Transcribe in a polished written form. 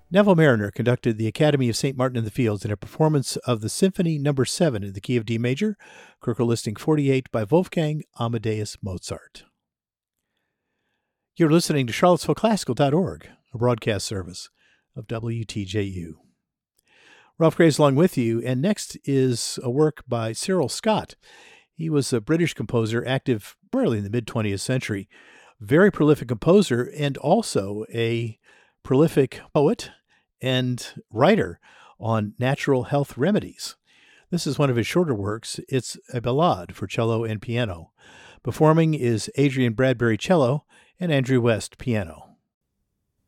Neville Mariner conducted the Academy of St. Martin in the Fields in a performance of the Symphony No. 7 in the key of D major, Köchel Listing 48 by Wolfgang Amadeus Mozart. You're listening to CharlottesvilleClassical.org, a broadcast service of WTJU. Ralph Graves along with you, and next is a work by Cyril Scott. He was a British composer active early in the mid-20th century, very prolific composer, and also a prolific poet and writer on natural health remedies. This is one of his shorter works. It's a ballade for cello and piano. Performing is Adrian Bradbury cello and Andrew West piano.